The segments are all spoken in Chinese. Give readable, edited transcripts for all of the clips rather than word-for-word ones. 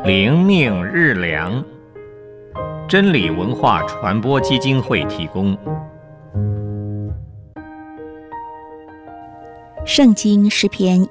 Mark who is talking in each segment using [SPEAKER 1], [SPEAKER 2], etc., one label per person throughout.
[SPEAKER 1] 灵命日粮，真理文化传播基金会提供。
[SPEAKER 2] 圣经诗篇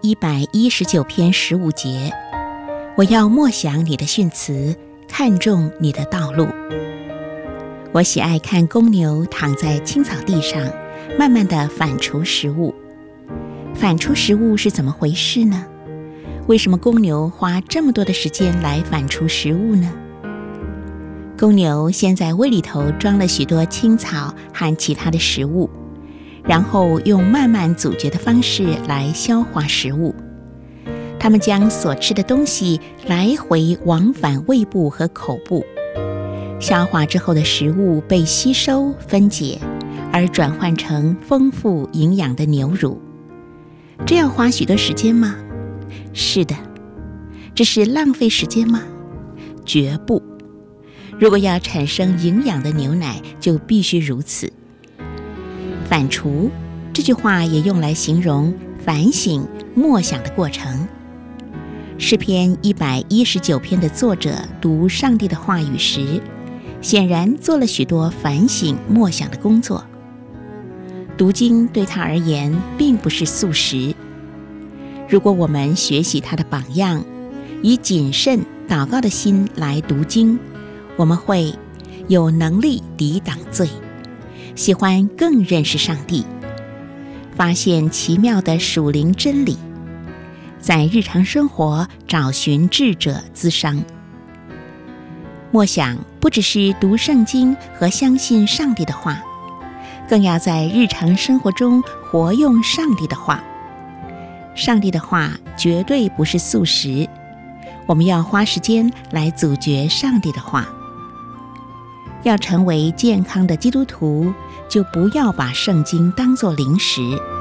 [SPEAKER 2] 119篇15节，我要默想你的训词，看重你的道路。我喜爱看公牛躺在青草地上，慢慢地反刍食物。反刍食物是怎么回事呢？为什么公牛花这么多的时间来反刍食物呢？公牛先在胃里头装了许多青草和其他的食物，然后用慢慢咀嚼的方式来消化食物。它们将所吃的东西来回往返胃部和口部，消化之后的食物被吸收分解，而转换成丰富营养的牛乳。这要花许多时间吗？是的。这是浪费时间吗？绝不。如果要产生营养的牛奶，就必须如此。反刍这句话也用来形容反省默想的过程。诗篇119篇的作者读上帝的话语时，显然做了许多反省默想的工作。读经对他而言并不是速食。如果我们学习他的榜样，以谨慎祷告的心来读经，我们会有能力抵挡罪，喜欢更认识上帝，发现奇妙的属灵真理，在日常生活找寻智者咨商。默想不只是读圣经和相信上帝的话，更要在日常生活中活用上帝的话。上帝的话绝对不是速食，我们要花时间来咀嚼上帝的话。要成为健康的基督徒，就不要把圣经当作零食。